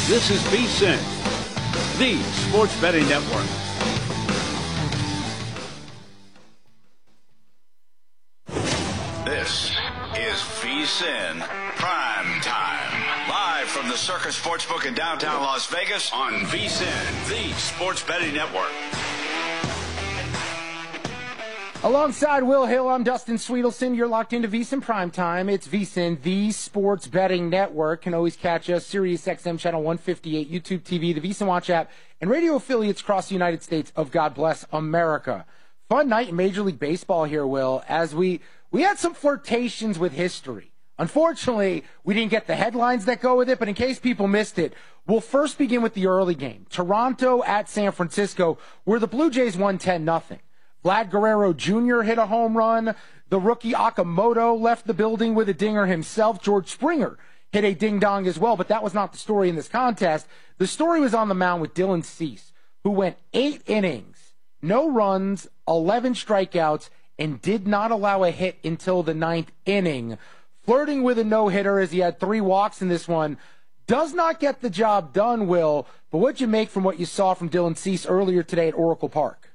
This is VSiN, the Sports Betting Network. This is VSiN Prime Time. Live from the Circus Sportsbook in downtown Las Vegas on VSiN, the Sports Betting Network. Alongside Will Hill, I'm Dustin Sweetelson. You're locked into VSiN Primetime. It's VSiN, the Sports Betting Network. Can always catch us, Sirius XM Channel 158, YouTube TV, the VSiN Watch app, and radio affiliates across the United States of God Bless America. Fun night in Major League Baseball here, Will, as we had some flirtations with history. Unfortunately, we didn't get the headlines that go with it, but in case people missed it, we'll first begin with the early game. Toronto at San Francisco, where the Blue Jays won 10-0. Vlad Guerrero Jr. hit a home run. The rookie Okamoto left the building with a dinger himself. George Springer hit a ding-dong as well, but that was not the story in this contest. The story was on the mound with Dylan Cease, who went 8 innings, no runs, 11 strikeouts, and did not allow a hit until the 9th inning. Flirting with a no-hitter as he had 3 walks in this one. Does not get the job done, Will, but what'd you make from what you saw from Dylan Cease earlier today at Oracle Park?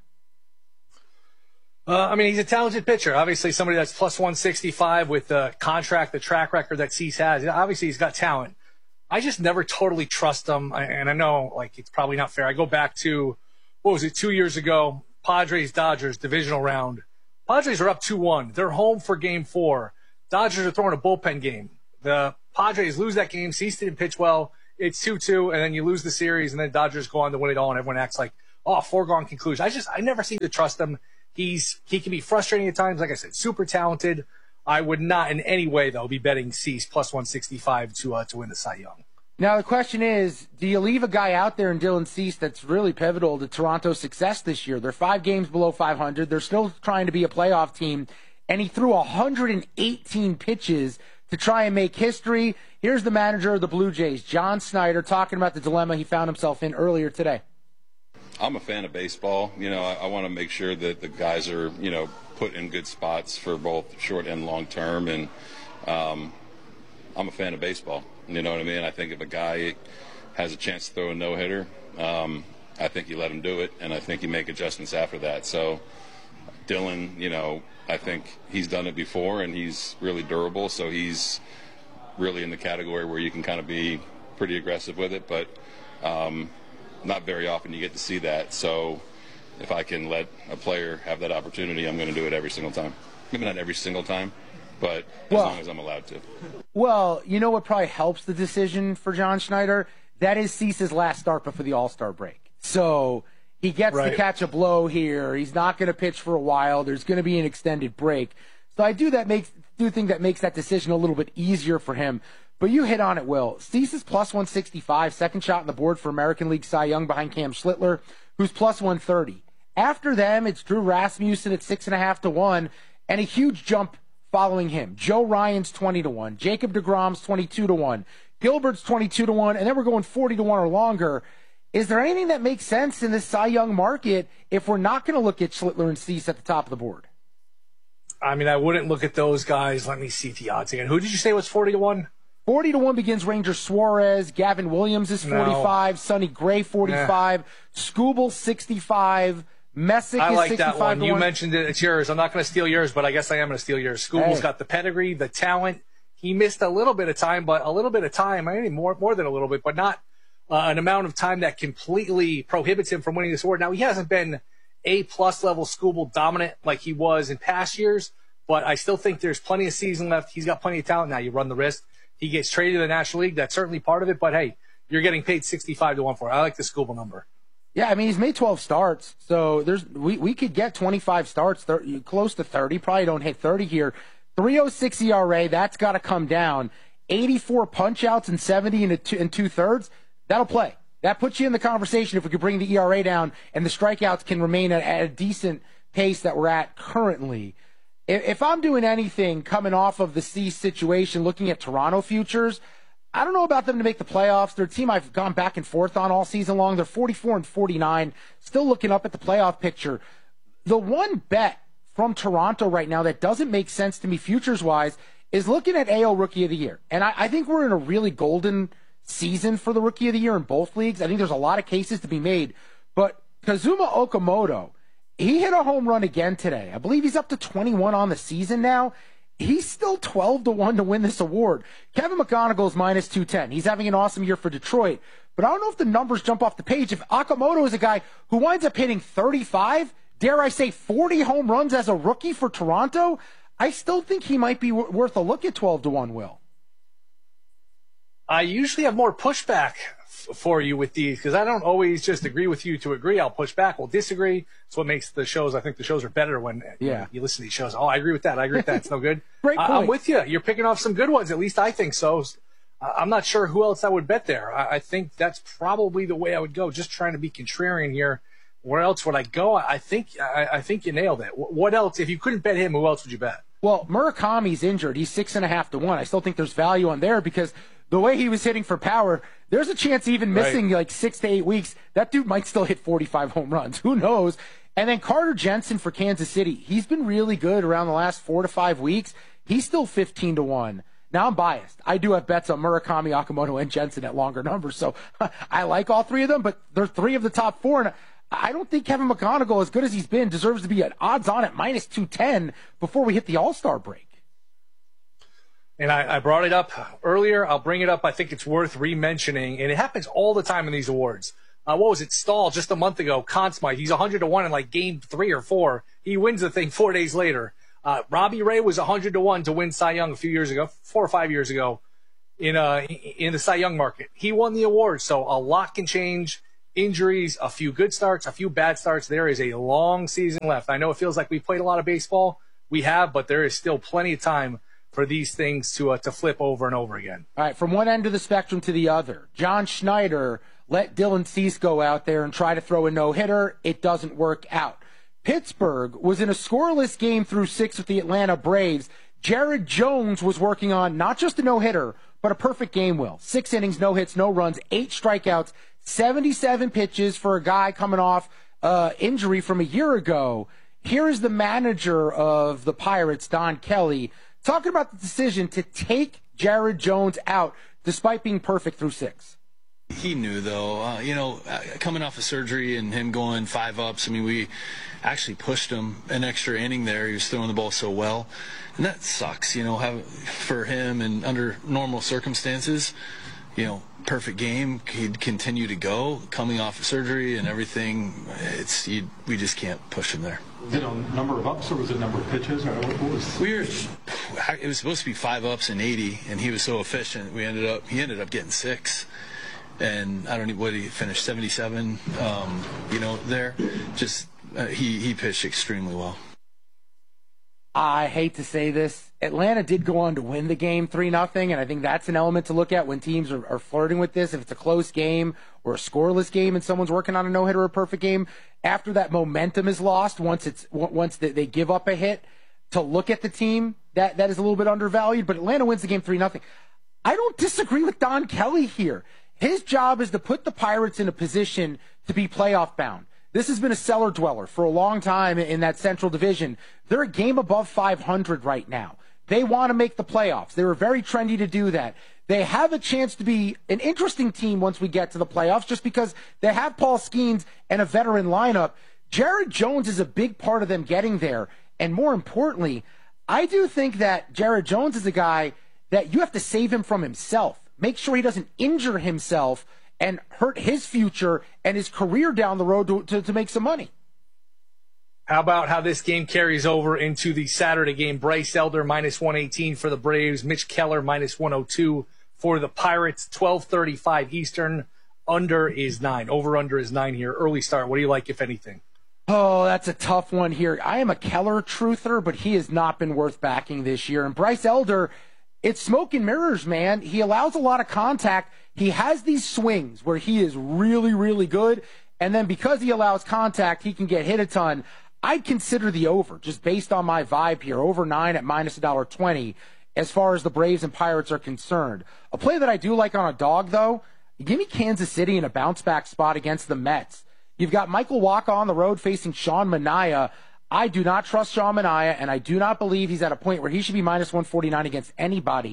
He's a talented pitcher. Obviously, somebody that's plus 165 with the contract, the track record that Cease has. Obviously, he's got talent. I just never totally trust him, and I know, it's probably not fair. I go back to, 2 years ago, Padres-Dodgers divisional round. Padres are up 2-1. They're home for Game 4. Dodgers are throwing a bullpen game. The Padres lose that game. Cease didn't pitch well. It's 2-2, and then you lose the series, and then Dodgers go on to win it all, and everyone acts like, foregone conclusion. I never seem to trust him. He can be frustrating at times. Like I said, super talented. I would not in any way, though, be betting Cease plus 165 to win the Cy Young. Now, the question is, do you leave a guy out there in Dylan Cease that's really pivotal to Toronto's success this year? They're 5 games below 500. They're still trying to be a playoff team, and he threw 118 pitches to try and make history. Here's the manager of the Blue Jays, John Schneider, talking about the dilemma he found himself in earlier today. I'm a fan of baseball. I want to make sure that the guys are, put in good spots for both short and long term. And I'm a fan of baseball. You know what I mean? I think if a guy has a chance to throw a no-hitter, I think you let him do it, and I think you make adjustments after that. So Dylan, I think he's done it before, and he's really durable. So he's really in the category where you can kind of be pretty aggressive with it. But not very often you get to see that. So if I can let a player have that opportunity, I'm going to do it every single time. Maybe not every single time, but as long as I'm allowed to. Well, you know what probably helps the decision for John Schneider? That is Cease's last start before the All-Star break. So he gets to catch a blow here. He's not going to pitch for a while. There's going to be an extended break. So I do think that makes that decision a little bit easier for him. But you hit on it, Will. Cease is plus 165, second shot on the board for American League Cy Young behind Cam Schlittler, who's plus 130. After them, it's Drew Rasmussen at 6.5 to 1, and a huge jump following him. Joe Ryan's 20 to 1, Jacob deGrom's 22 to 1, Gilbert's 22 to 1, and then we're going 40 to 1 or longer. Is there anything that makes sense in this Cy Young market if we're not going to look at Schlittler and Cease at the top of the board? I wouldn't look at those guys. Let me see the odds again. Who did you say was 40 to 1? 40 to 1 begins Ranger Suarez. Gavin Williams is 45. No. Sonny Gray 45. Skubal 65. Messick I is like 65 that one. to You 1. mentioned it. It's yours. I'm not going to steal yours, but I guess I am going to steal yours. Skubal's got the pedigree, the talent. He missed a little bit of time, more than a little bit, but not an amount of time that completely prohibits him from winning this award. Now, he hasn't been A-plus level Skubal dominant like he was in past years, but I still think there's plenty of season left. He's got plenty of talent now. You run the risk. He gets traded to the National League. That's certainly part of it. But, hey, you're getting paid 65 to 1 for it. I like the Skubal number. Yeah, he's made 12 starts. So we could get 25 starts, close to 30. Probably don't hit 30 here. 3.06 ERA. That's got to come down. 84 punch-outs and 70 and two-thirds. That'll play. That puts you in the conversation if we could bring the ERA down and the strikeouts can remain at a decent pace that we're at currently. If I'm doing anything coming off of the Cease situation, looking at Toronto futures, I don't know about them to make the playoffs. They're a team I've gone back and forth on all season long. They're 44 and 49, still looking up at the playoff picture. The one bet from Toronto right now that doesn't make sense to me futures-wise is looking at AL Rookie of the Year. And I think we're in a really golden season for the Rookie of the Year in both leagues. I think there's a lot of cases to be made. But Kazuma Okamoto, he hit a home run again today. I believe he's up to 21 on the season now. He's still 12-1 to win this award. Kevin McGonigal's minus 210. He's having an awesome year for Detroit. But I don't know if the numbers jump off the page. If Okamoto is a guy who winds up hitting 35, dare I say 40 home runs as a rookie for Toronto, I still think he might be worth a look at 12-1, Will. I usually have more pushback for you with these because I don't always just agree with you to agree. I'll push back. We'll disagree. That's what makes the shows. I think the shows are better when you listen to these shows. Oh, I agree with that. I agree with that. It's no good. Great point. I'm with you. You're picking off some good ones. At least I think so. I'm not sure who else I would bet there. I think that's probably the way I would go. Just trying to be contrarian here. Where else would I go? I think you nailed it. What else? If you couldn't bet him, who else would you bet? Well, Murakami's injured. He's 6.5-1. I still think there's value on there because the way he was hitting for power, there's a chance even missing like 6 to 8 weeks, that dude might still hit 45 home runs. Who knows? And then Carter Jensen for Kansas City. He's been really good around the last 4 to 5 weeks. He's still 15-1. Now I'm biased. I do have bets on Murakami, Okamoto, and Jensen at longer numbers. So I like all three of them, but they're three of the top four. And I don't think Kevin McGonigal, as good as he's been, deserves to be at odds on at minus 210 before we hit the All-Star break. And I brought it up earlier. I'll bring it up. I think it's worth re-mentioning. And it happens all the time in these awards. What was it? Stahl just a month ago. Conn Smythe. He's 100-1 in like game 3 or 4. He wins the thing 4 days later. Robbie Ray was 100-1 to win Cy Young a few years ago, 4 or 5 years ago in the Cy Young market. He won the award. So a lot can change. Injuries, a few good starts, a few bad starts. There is a long season left. I know it feels like we played a lot of baseball. We have, but there is still plenty of time for these things to flip over and over again. All right, from one end of the spectrum to the other. John Schneider let Dylan Cease go out there and try to throw a no-hitter. It doesn't work out. Pittsburgh was in a scoreless game through 6 with the Atlanta Braves. Jared Jones was working on not just a no-hitter, but a perfect game, Will. 6 innings, no hits, no runs, 8 strikeouts, 77 pitches for a guy coming off injury from a year ago. Here is the manager of the Pirates, Don Kelly, talking about the decision to take Jared Jones out despite being perfect through 6. He knew, though, coming off of surgery and him going 5 ups, I mean, we actually pushed him an extra inning there. He was throwing the ball so well. And that sucks, for him and under normal circumstances, perfect game. He'd continue to go coming off of surgery and everything. We just can't push him there. Was it a number of ups or was it number of pitches? Or what was? It was supposed to be 5 ups and 80, and he was so efficient. He ended up getting 6. And I don't know what he finished 77. There, he pitched extremely well. I hate to say this. Atlanta did go on to win the game 3-0, and I think that's an element to look at when teams are flirting with this. If it's a close game or a scoreless game and someone's working on a no-hitter or a perfect game, after that momentum is lost, once they give up a hit, to look at the team, that is a little bit undervalued. But Atlanta wins the game 3-0. I don't disagree with Don Kelly here. His job is to put the Pirates in a position to be playoff bound. This has been a cellar dweller for a long time in that Central Division. They're a game above 500 right now. They want to make the playoffs. They were very trendy to do that. They have a chance to be an interesting team once we get to the playoffs just because they have Paul Skeens and a veteran lineup. Jared Jones is a big part of them getting there. And more importantly, I do think that Jared Jones is a guy that you have to save him from himself. Make sure he doesn't injure himself and hurt his future and his career down the road to make some money. How about how this game carries over into the Saturday game? Bryce Elder minus 118 for the Braves. Mitch Keller minus 102 for the Pirates. 12:35 Eastern. Under is 9. Over-under is 9 here. Early start. What do you like, if anything? Oh, that's a tough one here. I am a Keller truther, but he has not been worth backing this year. And Bryce Elder, it's smoke and mirrors, man. He allows a lot of contact. He has these swings where he is really, really good. And then because he allows contact, he can get hit a ton. I'd consider the over, just based on my vibe here. Over 9 at minus $1.20 as far as the Braves and Pirates are concerned. A play that I do like on a dog, though, give me Kansas City in a bounce-back spot against the Mets. You've got Michael Wacha on the road facing Sean Manaea. I do not trust Sean Manaea, and I do not believe he's at a point where he should be minus 149 against anybody.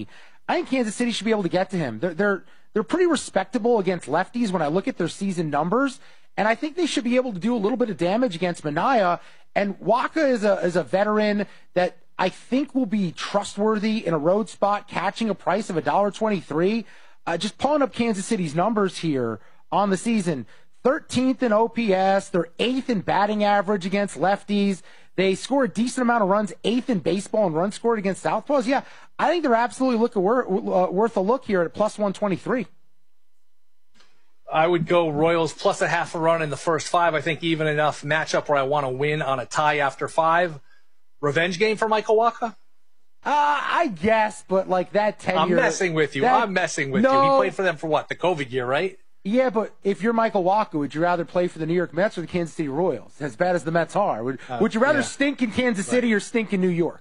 I think Kansas City should be able to get to him. They're pretty respectable against lefties when I look at their season numbers, and I think they should be able to do a little bit of damage against Minaya. And Waka is a veteran that I think will be trustworthy in a road spot, catching a price of $1.23. Just pulling up Kansas City's numbers here on the season. 13th in OPS. They're 8th in batting average against lefties. They score a decent amount of runs, 8th in baseball and runs scored against southpaws. Yeah, I think they're absolutely worth a look here at plus 123. I would go Royals plus a half a run in the first 5. I think even enough matchup where I want to win on a tie after 5. Revenge game for Michael Wacha? I guess, but like that tenure. I'm messing with you. I'm messing with you. He played for them for what? The COVID year, right? Yeah, but if you're Michael Wacha, would you rather play for the New York Mets or the Kansas City Royals? As bad as the Mets are. Would you rather stink in Kansas City or stink in New York?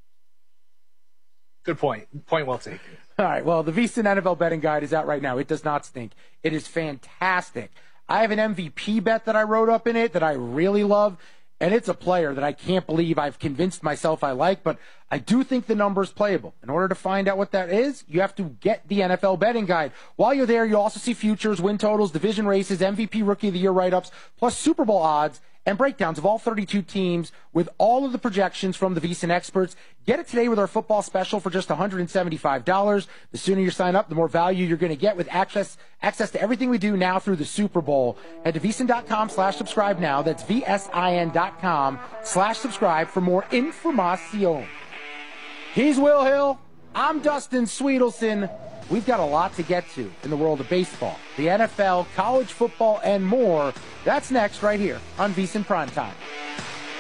Good point. Point well taken. All right, well, the VSiN NFL betting guide is out right now. It does not stink. It is fantastic. I have an MVP bet that I wrote up in it that I really love, and it's a player that I can't believe I've convinced myself I like, but I do think the number is playable. In order to find out what that is, you have to get the NFL betting guide. While you're there, you'll also see futures, win totals, division races, MVP Rookie of the Year write-ups, plus Super Bowl odds and breakdowns of all 32 teams with all of the projections from the VSiN experts. Get it today with our football special for just $175. The sooner you sign up, the more value you're going to get with access to everything we do now through the Super Bowl. Head to VSiN.com/subscribe now. That's VSIN.com/subscribe for more information. He's Will Hill. I'm Dustin Sweetelson. We've got a lot to get to in the world of baseball, the NFL, college football, and more. That's next right here on VSiN Primetime.